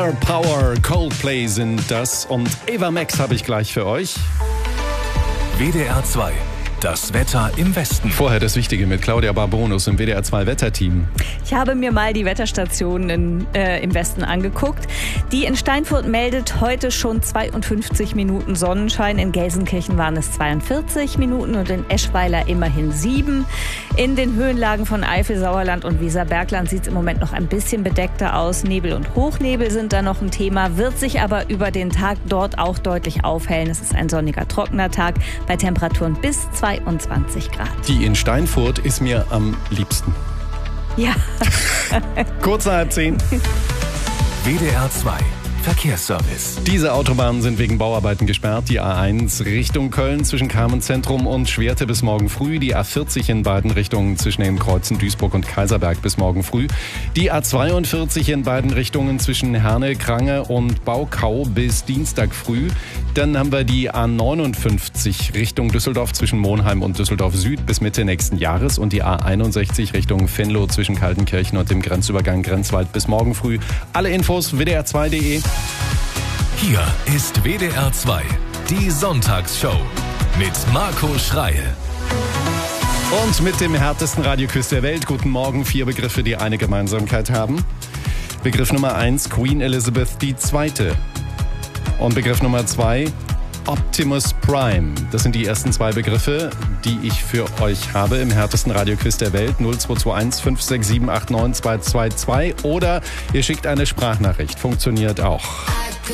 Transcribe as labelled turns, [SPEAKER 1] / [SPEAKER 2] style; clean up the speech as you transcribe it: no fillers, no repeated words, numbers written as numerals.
[SPEAKER 1] Higher Power, Coldplay sind das und Ava Max habe ich gleich für euch.
[SPEAKER 2] WDR 2, das Wetter im Westen.
[SPEAKER 1] Vorher das Wichtige mit Claudia Barbonus im WDR 2 Wetterteam.
[SPEAKER 3] Ich habe mir mal die Wetterstationen im Westen angeguckt. Die in Steinfurt meldet heute schon 52 Minuten Sonnenschein. In Gelsenkirchen waren es 42 Minuten und in Eschweiler immerhin 7. In den Höhenlagen von Eifel, Sauerland und Weserbergland sieht es im Moment noch ein bisschen bedeckter aus. Nebel und Hochnebel sind da noch ein Thema, wird sich aber über den Tag dort auch deutlich aufhellen. Es ist ein sonniger, trockener Tag bei Temperaturen bis 22 Grad.
[SPEAKER 1] Die in Steinfurt ist mir am liebsten.
[SPEAKER 3] Ja.
[SPEAKER 1] Kurz nach 10.
[SPEAKER 2] WDR 2, Verkehrsservice.
[SPEAKER 1] Diese Autobahnen sind wegen Bauarbeiten gesperrt. Die A1 Richtung Köln zwischen Carmenzentrum und Schwerte bis morgen früh. Die A40 in beiden Richtungen zwischen den Kreuzen Duisburg und Kaiserberg bis morgen früh. Die A42 in beiden Richtungen zwischen Herne, Krange und Baukau bis Dienstag früh. Dann haben wir die A59 Richtung Düsseldorf zwischen Monheim und Düsseldorf Süd bis Mitte nächsten Jahres und die A61 Richtung Venlo zwischen Kaltenkirchen und dem Grenzübergang Grenzwald bis morgen früh. Alle Infos wdr2.de.
[SPEAKER 2] Hier ist WDR 2, die Sonntagsshow mit Marco Schreil.
[SPEAKER 1] Und mit dem härtesten Radioquiz der Welt. Guten Morgen, 4 Begriffe, die eine Gemeinsamkeit haben. Begriff Nummer 1, Queen Elizabeth II. Und Begriff Nummer 2, Optimus Prime. Das sind die ersten 2 Begriffe, die ich für euch habe im härtesten Radioquiz der Welt. 0221 567 89 222 oder ihr schickt eine Sprachnachricht. Funktioniert auch.